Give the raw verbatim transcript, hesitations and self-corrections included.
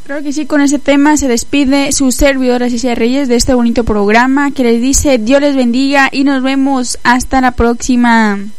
Creo que sí, con ese tema se despide su servidora Cicia Reyes de este bonito programa que les dice Dios les bendiga y nos vemos hasta la próxima.